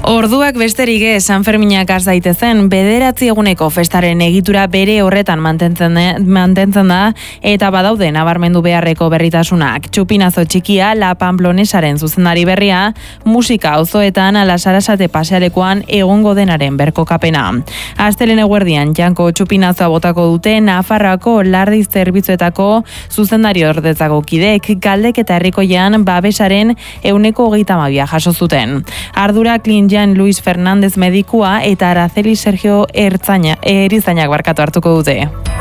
Orduak besterik ez, San Ferminak has daitezen, 9 eguneko festaren egitura bere horretan mantentzen da, eta badaude nabarmendu beharreko berritasunak. Txupinazo txikia, La Pamplonesaren zuzendari berria, musika auzoetan ala Sarasate pasealekuan egongo denaren berkokapena. Astelehen eguerdian, Janko Txupinazoa botako dute Nafarroako Lardiz zerbitzuetako zuzendari ordetzako kidek, Galdek eta Herrikoian babesaren 132 jaso zuten. Ardura Jan Luis Fernández medikua eta Araceli Sergio Erizainak hartuko dute.